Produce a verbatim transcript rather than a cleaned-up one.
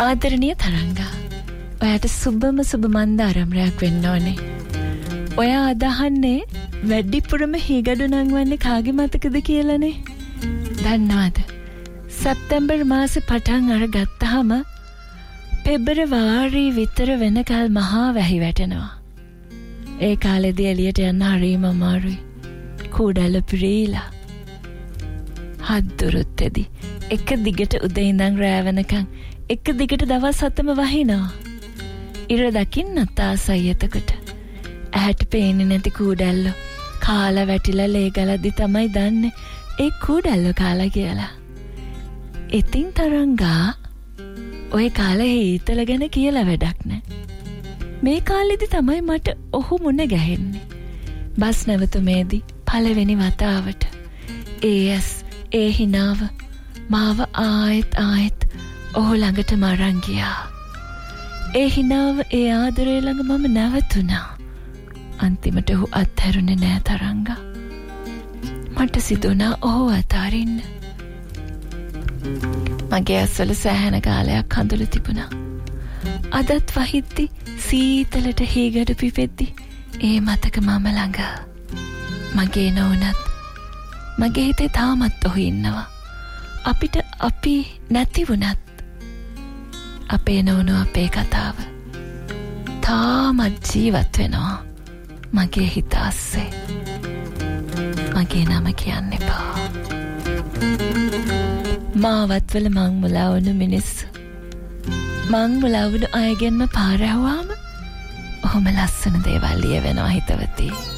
ආදරණීය තරංගා, ඔයාට සුබම සුබ මන්දාරම්රයක් වෙන්න ඕනේ. ඔයා අදහන්නේ වැඩිපුරම හීගඩු නංවන්නේ කාගේ මතකද කියලානේ. දන්නවද? සැප්තැම්බර් මාසේ පටන් අර ගත්තාම පෙබරවාරි විතර වෙනකල් මහා වැහි වැටෙනවා. ඒ කාලෙදී එළියට යන්න හරිම අමාරුයි. කූඩල පිරීලා. හද්දුරුත්තේදී එක දිගට උදේ ඉඳන් රෑ වෙනකන් එක දිගට දවස් හතම වහිනවා. ඉර දකින්නත් ආසයි එතකොට. ඇහැට පේන්නේ නැති කූඩල්ල කාලා වැටිලා ලේ ගලද්දි තමයි දන්නේ ඒ කූඩල්ල කාලා කියලා. ඉතින් තරංගා ඔය කාලේ හීතල ගැන කියලා වැඩක් නෑ. මේ කාලෙදි තමයි මට ඔහු මුණ ගැහෙන්නේ. බස් නැවතුමේදී පළවෙනි වතාවට ඒස් ඒ හිනාව මාව ආයෙත් ආයෙත් ඔහු ළඟට මරන් ගියා. ඒ හිනාව ඒ ආදරේ ළඟ මම නැවතුණා. අන්තිමට ඔහු අත්හැරුණේ නෑ තරංගා. මට සිදුණා ඔහු අතාරින්න. මගේ ඇස්වල සෑහෙන කාලයක් හඳුළු තිබුණා. අදත් වහිද්දි සීතලට හීගඩු පිපෙද්දි ඒ මතක මම ළඟ. මගේ නෝනත් මගේ හිතේ තාමත් ඔහු ඉන්නවා. අපිට අපි නැති වුණත් අපේ නෝනෝ අපේ කතාව තාමත් ජීවත් වෙනවා මගේ හිත අස්සේ. මගේ නම කියන්න එපා. මාවත්වල මං මුලා වුණු මිනිස්සු මං මුලා වුණු අයගෙන්ම පාර ඇහුවාම ඔහොම ලස්සන දේවල් ලියවෙනවා හිතවතී.